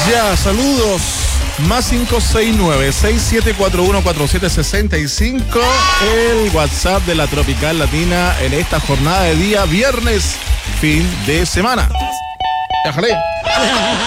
Ya, saludos. Más 569-6741-4765. El WhatsApp de la Tropical Latina en esta jornada de día viernes, fin de semana. Déjale.